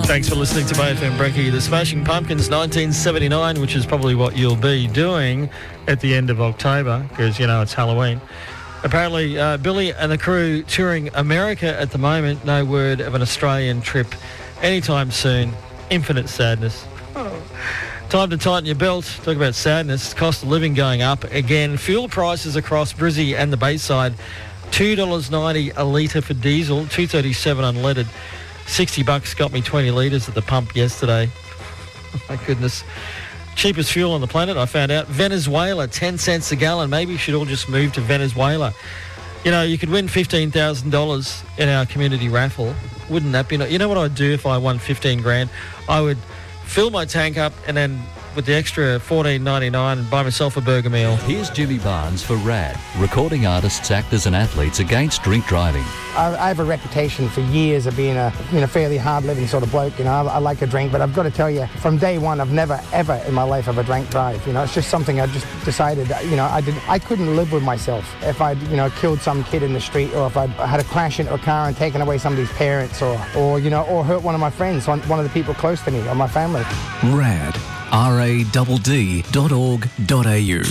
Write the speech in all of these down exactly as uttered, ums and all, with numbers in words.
Thanks for listening to Bay F M Brekkie. The Smashing Pumpkins nineteen seventy-nine, which is probably what you'll be doing at the end of October because, you know, it's Halloween. Apparently, uh, Billy and the crew touring America at the moment. No word of an Australian trip anytime soon. Infinite sadness. Oh. Time to tighten your belt. Talk about sadness. Cost of living going up again. Fuel prices across Brizzy and the Bayside. two dollars ninety a litre for diesel, two dollars thirty-seven unleaded. sixty bucks got me twenty litres at the pump yesterday. My goodness. Cheapest fuel on the planet, I found out. Venezuela, ten cents a gallon. Maybe you should all just move to Venezuela. You know, you could win fifteen thousand dollars in our community raffle. Wouldn't that be... You know what I'd do if I won fifteen grand? I would fill my tank up and then with the extra fourteen ninety-nine and buy myself a burger meal. Here's Jimmy Barnes for RAD, recording artists, actors and athletes against drink driving. I, I have a reputation for years of being a you know fairly hard-living sort of bloke. You know, I, I like to drink, but I've got to tell you, from day one, I've never ever in my life ever drank drive. You know, it's just something I just decided. You know, I did. I couldn't live with myself if I'd you know killed some kid in the street, or if I had a crash into a car and taken away somebody's parents, or or you know, or hurt one of my friends, one, one of the people close to me, or my family. RAD. R A D D dot org dot A U.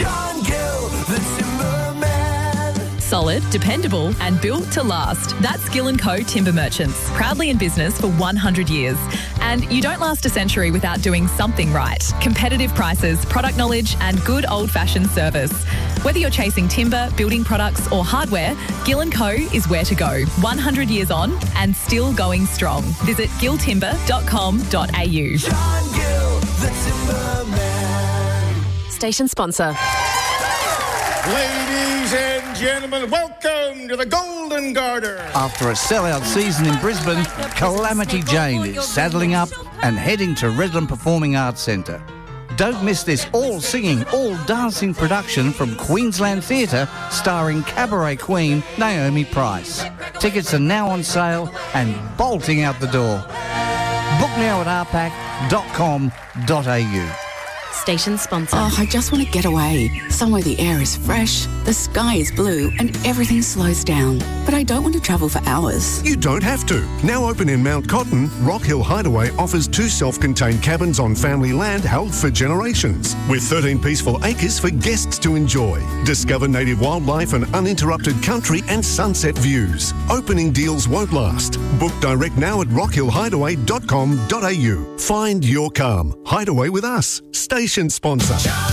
Solid, dependable and built to last. That's Gill and Co Timber Merchants, proudly in business for one hundred years. And you don't last a century without doing something right. Competitive prices, product knowledge and good old-fashioned service. Whether you're chasing timber, building products or hardware, Gill and Co is where to go. one hundred years on and still going strong. Visit gill timber dot com dot A U. John Gill, the Timberman. Station sponsor. Ladies and gentlemen, welcome to the Golden Garter. After a sellout season in Brisbane, Calamity Jane is saddling up and heading to Redland Performing Arts Centre. Don't miss this all-singing, all-dancing production from Queensland Theatre starring cabaret queen Naomi Price. Tickets are now on sale and bolting out the door. Book now at r pac dot com dot a u. Station sponsor. Oh, I just want to get away. Somewhere the air is fresh, the sky is blue and everything slows down. But I don't want to travel for hours. You don't have to. Now open in Mount Cotton, Rock Hill Hideaway offers two self-contained cabins on family land held for generations, with thirteen peaceful acres for guests to enjoy. Discover native wildlife and uninterrupted country and sunset views. Opening deals won't last. Book direct now at rock hill hideaway dot com dot a u. Find your calm. Hideaway with us. Station sponsor.